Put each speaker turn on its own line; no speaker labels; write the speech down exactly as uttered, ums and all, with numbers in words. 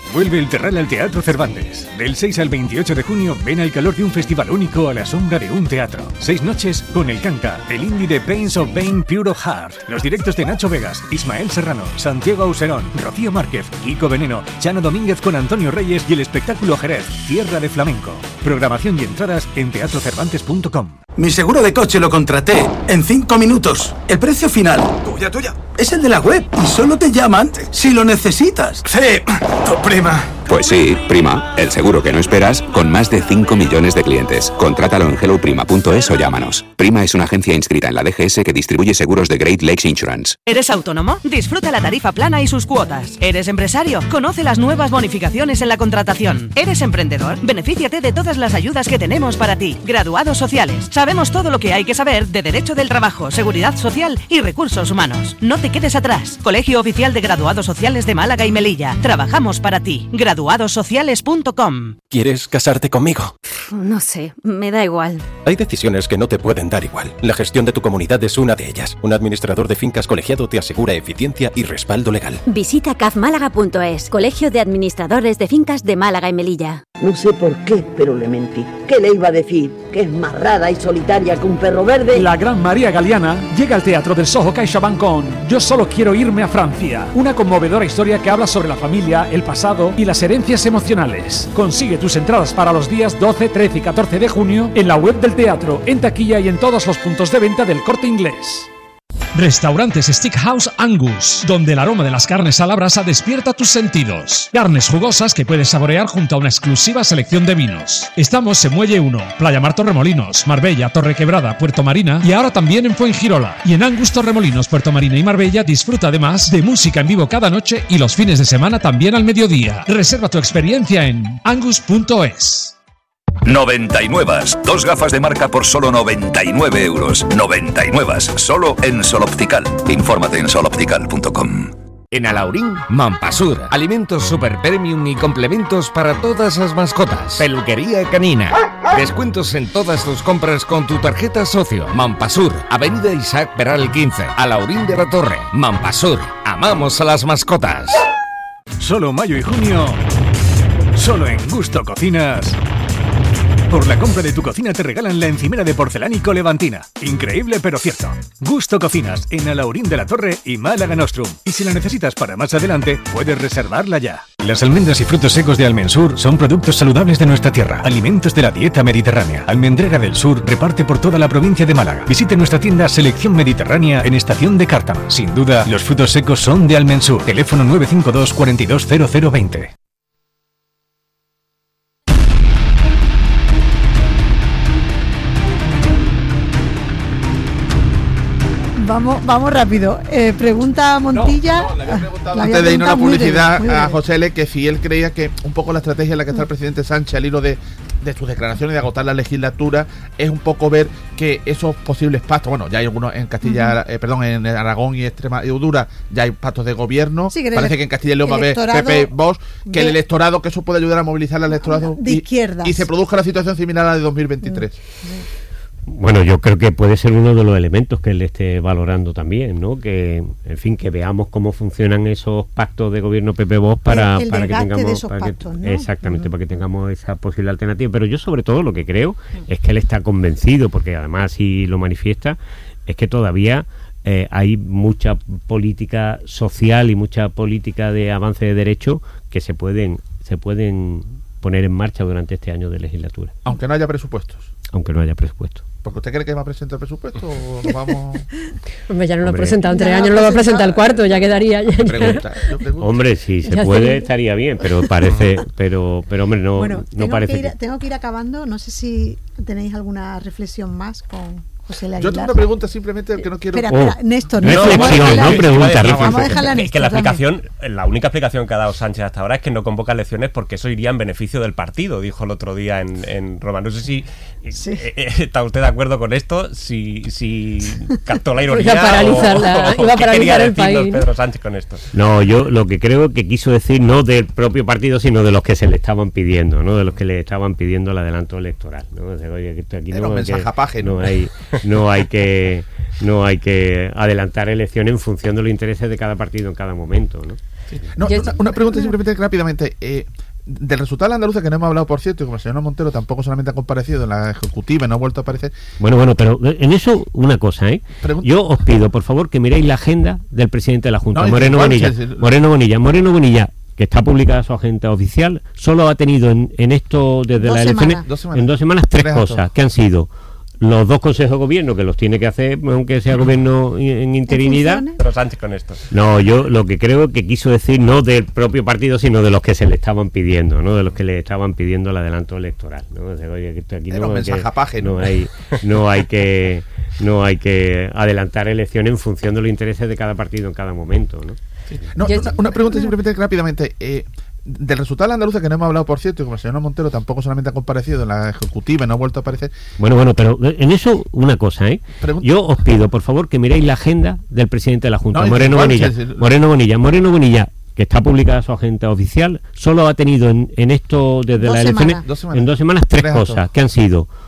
Vuelve el Terral al Teatro Cervantes. Del seis al veintiocho de junio, ven al calor de un festival único a la sombra de un teatro. Seis noches con El Canta, el indie de Pains of Pain Pure of Heart, los directos de Nacho Vegas, Ismael Serrano, Santiago Auserón, Rocío Márquez, Kiko Veneno, Chano Domínguez con Antonio Reyes y el espectáculo Jerez, Tierra de Flamenco. Programación y entradas en teatro cervantes punto com.
Mi seguro de coche lo contraté en cinco minutos. El precio final...
Tuya, tuya.
Es el de la web y solo te llaman si lo necesitas.
Sí, tu prima.
Pues sí, Prima, el seguro que no esperas, con más de cinco millones de clientes. Contrátalo en hello prima punto es o llámanos. Prima es una agencia inscrita en la D G S que distribuye seguros de Great Lakes Insurance.
¿Eres autónomo? Disfruta la tarifa plana y sus cuotas. ¿Eres empresario? Conoce las nuevas bonificaciones en la contratación. ¿Eres emprendedor? Benefíciate de todas las ayudas que tenemos para ti. Graduados sociales. Sabemos todo lo que hay que saber de Derecho del Trabajo, Seguridad Social y Recursos Humanos. No te quedes atrás. Colegio Oficial de Graduados Sociales de Málaga y Melilla. Trabajamos para ti. graduados sociales punto com.
¿Quieres casarte conmigo?
No sé, me da igual.
Hay decisiones que no te pueden dar igual. La gestión de tu comunidad es una de ellas. Un administrador de fincas colegiado te asegura eficiencia y respaldo legal.
Visita caf málaga punto es, Colegio de Administradores de Fincas de Málaga y Melilla.
No sé por qué, pero le mentí. ¿Qué le iba a decir? Que es más rara y solitaria que un perro verde.
La gran María Galeana llega al Teatro del Soho CaixaBank con Yo solo quiero irme a Francia. Una conmovedora historia que habla sobre la familia, el pasado y las herencias emocionales. Consigue tus entradas para los días doce, trece y catorce de junio en la web del teatro, en taquilla y en todos los puntos de venta del Corte Inglés.
Restaurantes Steakhouse Angus, donde el aroma de las carnes a la brasa despierta tus sentidos. Carnes jugosas que puedes saborear junto a una exclusiva selección de vinos. Estamos en Muelle uno, Playa Mar Torremolinos, Marbella, Torrequebrada, Puerto Marina y ahora también en Fuengirola. Y en Angus Torremolinos, Puerto Marina y Marbella disfruta además de música en vivo cada noche y los fines de semana también al mediodía. Reserva tu experiencia en angus punto es.
noventa y nueve. Dos gafas de marca por solo noventa y nueve euros. noventa y nueve. Solo en Sol Optical. Infórmate en sol optical punto com.
En Alaurín, Mampasur. Alimentos super premium y complementos para todas las mascotas. Peluquería canina. Descuentos en todas tus compras con tu tarjeta socio. Mampasur. Avenida Isaac Peral quince. Alaurín de la Torre. Mampasur. Amamos a las mascotas.
Solo mayo y junio. Solo en Gusto Cocinas. Por la compra de tu cocina te regalan la encimera de porcelánico levantina. Increíble pero cierto. Gusto Cocinas en Alaurín de la Torre y Málaga Nostrum. Y si la necesitas para más adelante, puedes reservarla ya. Las almendras y frutos secos de Almensur son productos saludables de nuestra tierra. Alimentos de la dieta mediterránea. Almendrera del Sur reparte por toda la provincia de Málaga. Visite nuestra tienda Selección Mediterránea en Estación de Cártama. Sin duda, los frutos secos son de Almensur. Teléfono nueve cinco dos, cuatro dos cero cero dos cero.
Vamos, vamos rápido. Eh, pregunta Montilla. No, no, le había
preguntado la antes de irnos a la publicidad de, a José L. que si él creía que un poco la estrategia en la que está el presidente Sánchez al hilo de, de sus declaraciones de agotar la legislatura es un poco ver que esos posibles pactos, bueno, ya hay algunos en Castilla, uh-huh. eh, perdón, en Aragón y Extremadura ya hay pactos de gobierno. Sí, que parece que en Castilla y León va a haber P P, Vox, que de, el electorado, que eso puede ayudar a movilizar al electorado
de
y,
izquierdas.
Y se produzca la situación similar a la de dos mil veintitrés.
Uh-huh.
Bueno, yo creo que puede ser uno de los elementos que él esté valorando también, ¿no? Que, en fin, que veamos cómo funcionan esos pactos de gobierno P P-Vox para, el, el para que tengamos, para pactos, que, ¿no? Exactamente, uh-huh. para que tengamos esa posible alternativa. Pero yo sobre todo lo que creo uh-huh. es que él está convencido, porque además así lo manifiesta, es que todavía eh, hay mucha política social y mucha política de avance de derecho que se pueden, se pueden poner en marcha durante este año de legislatura.
Aunque no haya presupuestos.
Aunque no haya presupuesto.
¿Porque usted cree que va a presentar el presupuesto o nos vamos...?
Hombre, ya no lo ha presentado en tres años, no lo va a presentar el cuarto, ya quedaría... Ya,
pregunta, yo pregunto.
Hombre, si se ya puede, sí. estaría bien, pero parece... pero pero hombre, no,
bueno,
no parece
que ir,
que...
Tengo que ir acabando, no sé si tenéis alguna reflexión más con...
Yo tengo una pregunta simplemente que no quiero...
Espera, espera, oh. Néstor.
No, reflexión, no, no pregunta.
Vamos a dejarla a Néstor.
Es que la explicación, la única explicación que ha dado Sánchez hasta ahora es que no convoca elecciones porque eso iría en beneficio del partido, dijo el otro día en, en Roma. No sé si sí. eh, está usted de acuerdo con esto, si, si captó la ironía
iba a paralizar,
o,
la,
o
iba a paralizar el
país. Pedro Sánchez con esto.
No, yo lo que creo que quiso decir no del propio partido, sino de los que se le estaban pidiendo, no de los que le estaban pidiendo el adelanto electoral. ¿no? O sea, oye, que aquí no,
que,
no hay, no hay que no hay que adelantar elecciones en función de los intereses de cada partido en cada momento, ¿no?
Sí. No, una, una pregunta simplemente rápidamente. Eh, del resultado de la andaluza, que no hemos hablado, por cierto, y como el señor Montero tampoco solamente ha comparecido en la ejecutiva y no ha vuelto a aparecer.
Bueno, bueno, pero en eso una cosa, ¿eh? Pregunta. Yo os pido, por favor, que miréis la agenda del presidente de la Junta, no, Moreno Bonilla. Sí, sí. Moreno Bonilla. Moreno Bonilla, que está publicada su agenda oficial, solo ha tenido en, en esto, desde las elecciones, dos en dos semanas, tres, tres cosas, actos. Que han sido los dos consejos de gobierno, que los tiene que hacer, aunque sea gobierno en interinidad.
Pero Sánchez con esto.
No, yo lo que creo que quiso decir, no del propio partido, sino de los que se le estaban pidiendo, ¿no? De los que le estaban pidiendo el adelanto electoral, ¿no? O sea, oye, que aquí no, que, no hay, no hay que, no hay que adelantar elecciones en función de los intereses de cada partido en cada momento, ¿no?
Sí. No, una, una pregunta simplemente rápidamente. Eh, del resultado de la andaluza, que no hemos hablado, por cierto, y como el señor Montero tampoco solamente ha comparecido en la ejecutiva y no ha vuelto a aparecer.
Bueno, bueno, pero en eso una cosa, ¿eh? Pregunta. Yo os pido, por favor, que miréis la agenda del presidente de la Junta, no, Moreno Bonilla. Sí, sí. Moreno Bonilla. Moreno Bonilla, que está publicada su agenda oficial, solo ha tenido en, en esto, desde las elecciones, dos en dos semanas, tres, tres cosas, que han sido